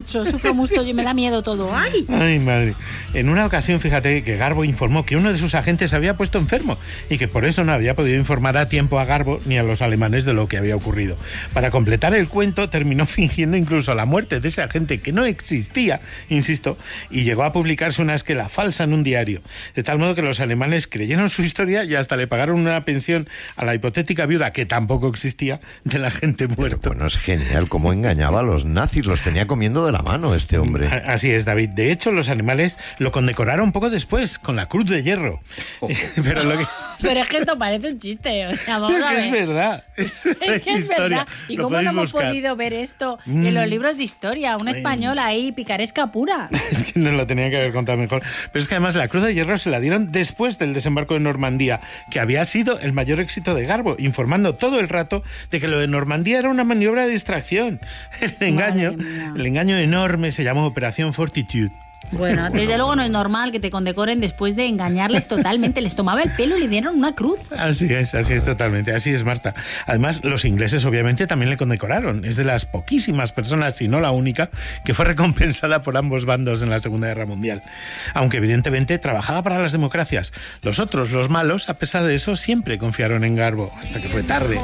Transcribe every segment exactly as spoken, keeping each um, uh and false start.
mucho, sufro mucho y me da miedo todo. ¡Ay! Ay, madre. En una ocasión, fíjate que Garbo informó que uno de sus agentes se había puesto enfermo y que por eso no había podido informar a tiempo a Garbo ni a los alemanes de lo que había ocurrido. Para completar el cuento, terminó fingiendo incluso la muerte de ese agente que no existía, insisto, y llegó a publicarse una esquela falsa en un diario. De tal modo que los alemanes creyeron su historia y hasta le pagaron una pensión a la hipotética viuda, que tampoco existía, del agente muerto. Pero bueno, es genial cómo engañaba a los nazis, los tenía comiendo de la mano este hombre. Así es, David. De hecho, los animales lo condecoraron poco después, con la Cruz de Hierro. Oh. Pero, lo que... Pero es que esto parece un chiste, o sea, vamos Pero a ver. Es verdad. Es, es que es historia. verdad. ¿Y lo cómo no hemos buscar. podido ver esto mm. en los libros de historia? Una española ahí, picaresca pura. Es que nos lo tenían que haber contado mejor. Pero es que además la Cruz de Hierro se la dieron después del desembarco de Normandía, que había sido el mayor éxito de Garbo, informando todo el rato de que lo de Normandía era una maniobra de distracción. El engaño, el engaño enorme se llamó Operación Fortitude. Bueno, desde luego no es normal que te condecoren después de engañarles totalmente. Les tomaba el pelo y le dieron una cruz. Así es, así es totalmente, así es, Marta. Además, los ingleses obviamente también le condecoraron. Es de las poquísimas personas, si no la única, que fue recompensada por ambos bandos en la Segunda Guerra Mundial. Aunque evidentemente trabajaba para las democracias. Los otros, los malos, a pesar de eso, siempre confiaron en Garbo, hasta que fue tarde.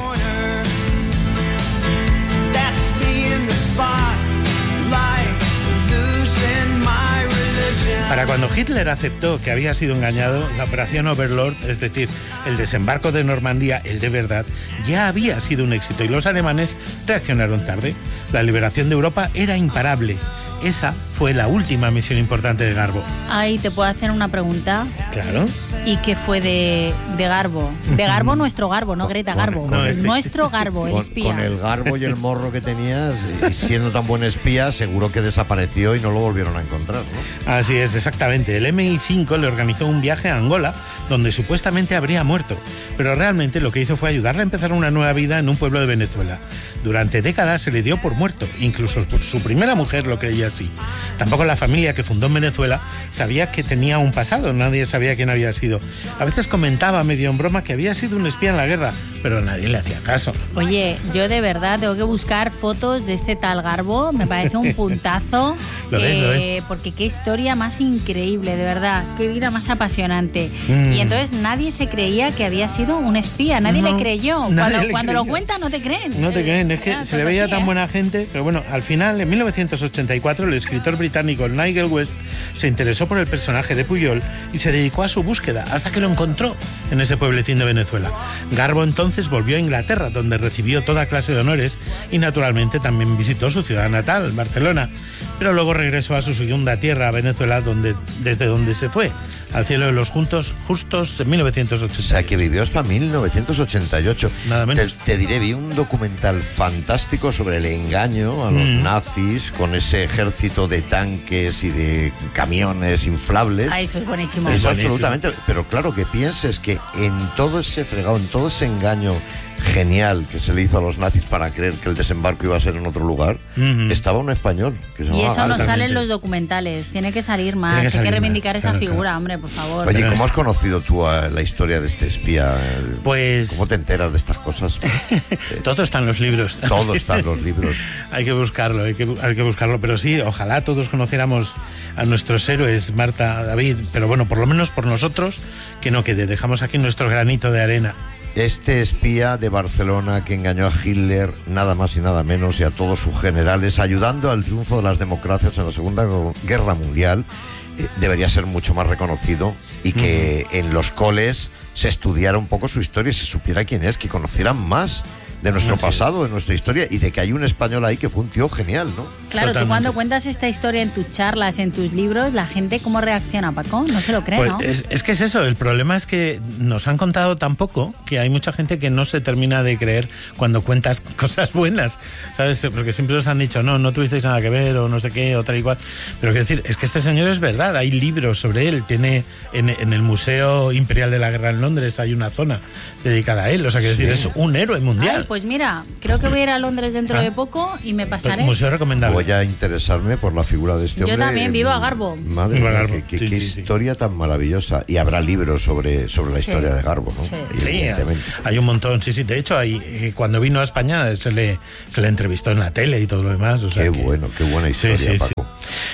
Para cuando Hitler aceptó que había sido engañado, la operación Overlord, es decir, el desembarco de Normandía, el de verdad, ya había sido un éxito y los alemanes reaccionaron tarde. La liberación de Europa era imparable. Esa fue la última misión importante de Garbo. Ahí te puedo hacer una pregunta. Claro. ¿Y qué fue de, de Garbo? De Garbo, nuestro Garbo, no Greta Garbo. Con, con este, nuestro Garbo, el espía. Con, con el garbo y el morro que tenías, y siendo tan buen espía, seguro que desapareció y no lo volvieron a encontrar, ¿no? Así es, exactamente. El eme i cinco le organizó un viaje a Angola, donde supuestamente habría muerto. Pero realmente lo que hizo fue ayudarle a empezar una nueva vida en un pueblo de Venezuela. Durante décadas se le dio por muerto. Incluso su primera mujer lo creía así. Tampoco la familia que fundó en Venezuela sabía que tenía un pasado. Nadie sabía quién había sido. A veces comentaba medio en broma que había sido un espía en la guerra, pero nadie le hacía caso. Oye, yo de verdad tengo que buscar fotos de este tal Garbo. Me parece un puntazo. ¿Lo ves, eh, lo ves? Porque qué historia más increíble, de verdad. Qué vida más apasionante. Mm. Y entonces nadie se creía que había sido un espía. Nadie no, le creyó. Nadie cuando le cuando creyó. lo cuentan no te creen. No te creen. Es que claro, se le veía así, tan ¿eh? buena gente, pero bueno, al final, en mil novecientos ochenta y cuatro, el escritor británico Nigel West se interesó por el personaje de Pujol y se dedicó a su búsqueda, hasta que lo encontró en ese pueblecín de Venezuela. Garbo entonces volvió a Inglaterra, donde recibió toda clase de honores y naturalmente también visitó su ciudad natal, Barcelona, pero luego regresó a su segunda tierra, Venezuela, donde, desde donde se fue al cielo de los juntos, justos en mil novecientos ochenta y ocho. O sea, que vivió hasta mil novecientos ochenta y ocho. Nada menos. Te, te diré, vi un documental fantástico sobre el engaño a los mm. nazis con ese ejército de tanques y de camiones inflables. Ah, eso es buenísimo. Eso es buenísimo. Absolutamente. Pero claro, que pienses que en todo ese fregado, en todo ese engaño genial que se le hizo a los nazis para creer que el desembarco iba a ser en otro lugar, uh-huh. estaba un español que se y eso no Gal. sale en los documentales, tiene que salir más, que hay salir que reivindicar más. esa claro, figura, claro. hombre, por favor. Oye, ¿cómo has conocido tú a la historia de este espía? Pues... ¿Cómo te enteras de estas cosas? Todo está en los libros. Todo está en los libros. Hay que buscarlo, hay que, hay que buscarlo, pero sí, ojalá todos conociéramos a nuestros héroes, Marta, David, pero bueno, por lo menos por nosotros, que no quede, dejamos aquí nuestro granito de arena. Este espía de Barcelona que engañó a Hitler, nada más y nada menos, y a todos sus generales, ayudando al triunfo de las democracias en la Segunda Guerra Mundial, eh, debería ser mucho más reconocido y que uh-huh. en los coles se estudiara un poco su historia y se supiera quién es, que conocieran más de nuestro Así pasado, es. de nuestra historia, y de que hay un español ahí que fue un tío genial, ¿no? Claro, Totalmente. Tú cuando cuentas esta historia en tus charlas, en tus libros, la gente ¿cómo reacciona, Paco? No se lo cree, pues ¿no? Es, es que es eso, el problema es que nos han contado tan poco que hay mucha gente que no se termina de creer cuando cuentas cosas buenas, ¿sabes? Porque siempre nos han dicho, no, no tuvisteis nada que ver o no sé qué, o tal y cual. Pero quiero decir, es que este señor es verdad, hay libros sobre él, tiene en, en el Museo Imperial de la Guerra en Londres hay una zona dedicada a él, o sea, quiero sí. decir, es un héroe mundial. Ay, pues mira, creo que voy a ir a Londres dentro ah. de poco y me pasaré. Museo recomendable. Voy a interesarme por la figura de este Yo hombre. Yo también, viva Garbo. Madre mía, Garbo. qué, qué, sí, qué sí, historia sí. tan maravillosa. Y habrá libros sobre, sobre la historia sí. de Garbo, ¿no? Sí, sí hay un montón, sí, sí. De hecho, hay, eh, cuando vino a España se le, se le entrevistó en la tele y todo lo demás. O sea qué que... bueno, qué buena historia, sí, sí, Paco. Sí.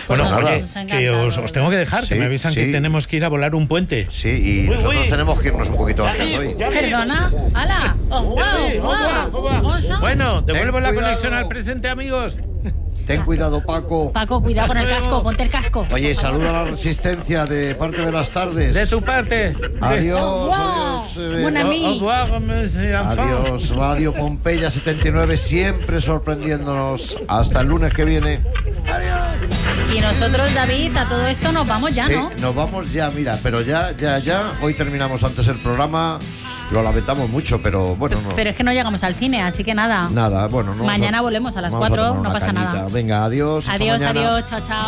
Bueno, Pues nada. Oye, nos ha que encantado. os, os tengo que dejar, Sí, que me avisan sí. que tenemos que ir a volar un puente. Sí, y Uy, nosotros uy. tenemos que irnos un poquito antes Ya vi, hoy. ya vi. Perdona, hala. Oh, wow, Ya vi, wow. guapa, guapa. Cosa. Bueno, devuelvo Ten la cuidado. conexión al presente, amigos. Ten cuidado, Paco. Paco, cuidado con el Hasta casco, luego. ponte el casco. Oye, saluda a la Resistencia de parte de las tardes. De tu parte. Adiós, Au adiós. revoir. eh, Mon ami. Au revoir, mes enfants. Adiós, Radio Pompeya setenta y nueve, siempre sorprendiéndonos. Hasta el lunes que viene. Y nosotros, David, a todo esto nos vamos ya, Sí, ¿no? nos vamos ya, mira, pero ya, ya, ya. Hoy terminamos antes el programa. Lo lamentamos mucho, pero bueno, no. Pero es que no llegamos al cine, así que nada. Nada, bueno, no. Mañana no- volvemos a las vamos cuatro, tomar no una pasa cañita. nada. Venga, adiós. hasta Adiós, mañana. adiós, chao, chao.